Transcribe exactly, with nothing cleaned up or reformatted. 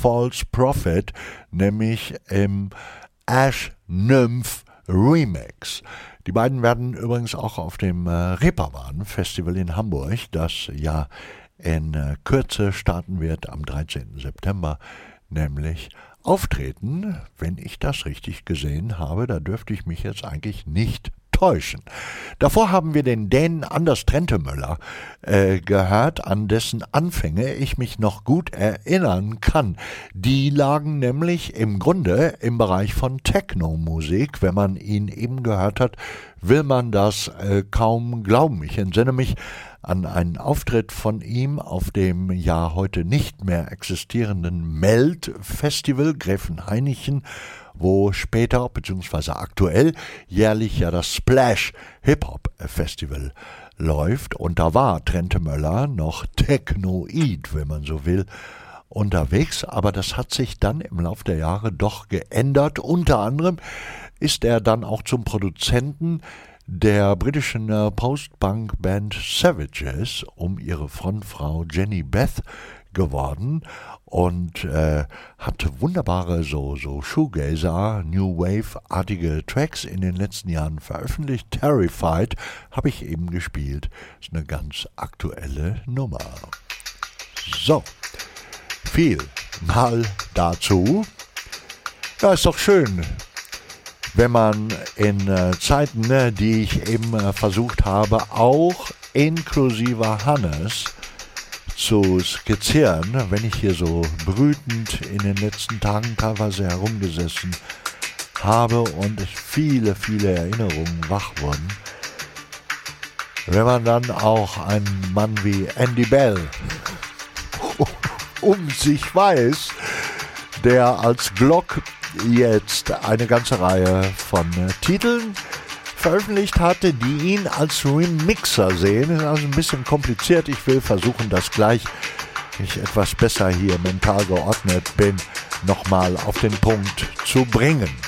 False Prophet, nämlich im Ash Nymph Remix. Die beiden werden übrigens auch auf dem äh, Reeperbahn Festival in Hamburg, das ja in äh, Kürze starten wird am dreizehnten September, nämlich auftreten, wenn ich das richtig gesehen habe. Da dürfte ich mich jetzt eigentlich nicht täuschen. Davor haben wir den Dänen Anders Trentemøller äh, gehört, an dessen Anfänge ich mich noch gut erinnern kann. Die lagen nämlich im Grunde im Bereich von Techno-Musik. Wenn man ihn eben gehört hat, will man das äh, kaum glauben. Ich entsinne mich an einen Auftritt von ihm auf dem ja heute nicht mehr existierenden Melt-Festival Gräfenhainichen, wo später bzw. aktuell jährlich ja das Splash Hip-Hop-Festival läuft. Und da war Trentemøller noch Technoid, wenn man so will, unterwegs. Aber das hat sich dann im Laufe der Jahre doch geändert. Unter anderem ist er dann auch zum Produzenten der britischen äh, Post-Punk-Band Savages um ihre Frontfrau Jenny Beth geworden und äh, hat wunderbare so, so Shoegazer, New Wave-artige Tracks in den letzten Jahren veröffentlicht. Terrified habe ich eben gespielt. Ist eine ganz aktuelle Nummer. So, viel mal dazu. Ja, ist doch schön, wenn man in äh, Zeiten, ne, die ich eben äh, versucht habe, auch inklusive Hannes zu skizzieren, wenn ich hier so brütend in den letzten Tagen teilweise herumgesessen habe und viele, viele Erinnerungen wach wurden. Wenn man dann auch einen Mann wie Andy Bell um sich weiß, der als Glock jetzt eine ganze Reihe von äh, Titeln veröffentlicht hatte, die ihn als Remixer sehen. Das ist also ein bisschen kompliziert. Ich will versuchen, das gleich, wenn ich etwas besser hier mental geordnet bin, nochmal auf den Punkt zu bringen.